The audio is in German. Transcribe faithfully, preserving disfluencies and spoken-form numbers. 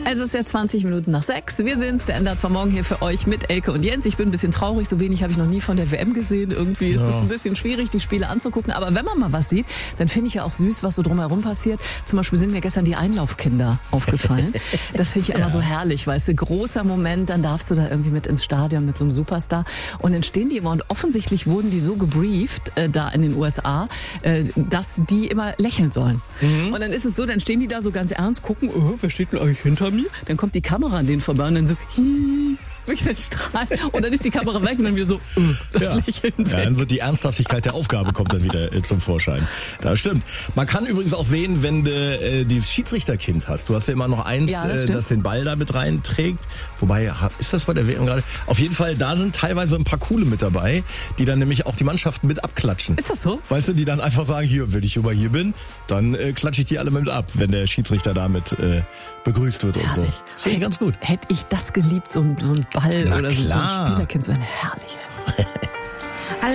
Es ist ja zwanzig Minuten nach sechs. Wir sind's, der Ender zwar morgen hier für euch mit Elke und Jens. Ich bin ein bisschen traurig, so wenig habe ich noch nie von der W M gesehen. Irgendwie ist es Ja. ein bisschen schwierig, die Spiele anzugucken. Aber wenn man mal was sieht, dann finde ich ja auch süß, was so drumherum passiert. Zum Beispiel sind mir gestern die Einlaufkinder aufgefallen. Das finde ich ja immer so herrlich, weißt du, großer Moment, dann darfst du da irgendwie mit ins Stadion mit so einem Superstar. Und dann stehen die immer und offensichtlich wurden die so gebrieft, äh, da in den U S A, äh, dass die immer lächeln sollen. Mhm. Und dann ist es so, dann stehen die da so ganz ernst, gucken, oh, wer steht denn eigentlich hinter mir? Dann kommt die Kamera an denen vorbei und dann so, hihi, wirklich den Strahl. Und dann ist die Kamera weg und dann wieder so, oh, das Ja. Lächeln weg. Ja, dann wird die Ernsthaftigkeit der Aufgabe kommt dann wieder äh, zum Vorschein. Das stimmt. Man kann übrigens auch sehen, wenn du äh, dieses Schiedsrichterkind hast. Du hast ja immer noch eins, Ja, das äh, stimmt. das den Ball da mit reinträgt. Wobei, ha- ist das vor der W M gerade? Auf jeden Fall, da sind teilweise ein paar coole mit dabei, die dann nämlich auch die Mannschaften mit abklatschen. Ist das so? Weißt du, die dann einfach sagen, hier, wenn ich immer hier bin, dann äh, klatsche ich die alle mit ab, wenn der Schiedsrichter damit äh, begrüßt wird und so. Herrlich. Das finde ich ganz gut. Hätte ich das geliebt, so ein, so ein Ball Na oder so, so ein klar. Spielerkind, so ein herrlicher.